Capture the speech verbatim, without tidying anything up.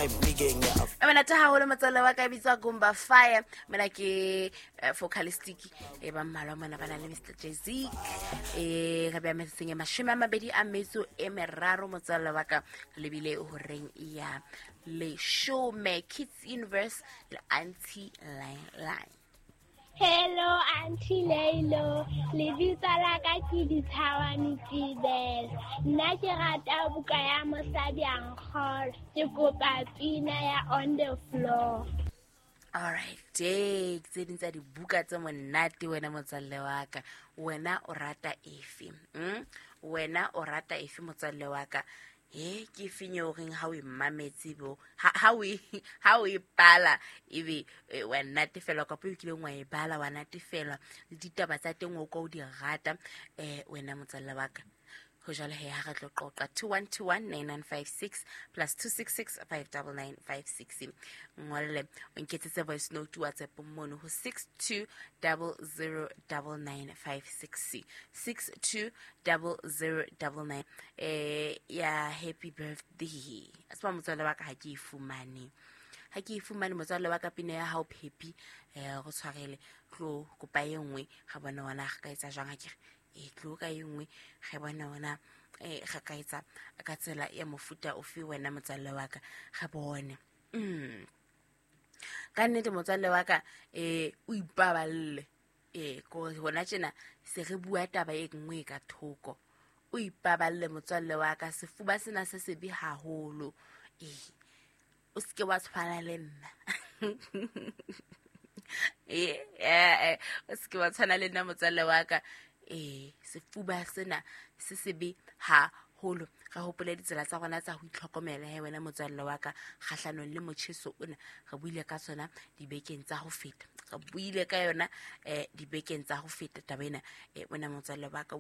I'm rigging it up. I mean, at how I'm at all, I can be talking about fire. I like a focalistic. Eba maloma na bana le Mister Jay-Z. Eh, ka bia me singing mashima mabedi a meso e meraro motsalla wa ka le bile o reng ya le show me Kids Universe le anti line line. Hello, Auntie Leilo. Lebitsa la ka ke Ditshawani Tibel. Nna ke rata buka ya mosadi a nkgol. Ke kopa pina ya On the Floor. Alright, take tse dintsa di buka tse monate wena motsalle wa ka. Wena o rata efe? Mm? Wena o rata efe motsalle wa ka? Eh, ke finyo reng ha o imametse bo. Ha o ha o ipala ebe wa natefela ka po ikile ngwa e bala wa natefela le ditaba tsa teng o go di rata eh wena motsalle wa ka. Ho jale he ha re tlo qoqa two one two one nine nine five six plus two six six five nine nine five six. Ngwalle o nketsetse voice note WhatsApp mono ho six two zero zero nine nine five six six two zero zero nine nine. Eh ya happy birthday. Aspa motswalle wa ka ha ke ifumane. Ha ke ifumane motswalle wa ka pina ya how happy eh go tshwarele tlo kopa engwe ga bona wana ga ka etsa jang ha ke e tlo ka engwe ga bona wana eh ga ka etsa ka tsela ya mofuta ofe wena motsalle wa ka ga bone mm ka nnete motsalle wa ka eh o ipaballe eh go bona tsena se re bua taba e nngwe ka thoko o ipaballe motsalle wa ka sefuba sena se se bi haholo eh o ske wa tshwana le nna eh eh o ske wa tshwana le nna motsalle wa ka eh sefuba sena se se bi ha holo ga hopola ditsela tsa gona tsa go itlhokomela he wena motsalle wa ka kgahlanong le motšheso ona ga buile ka tsona dibekeng tsa go feta ga buile ka yona eh dibekeng tsa go feta tabena eh wena motsalle wa ka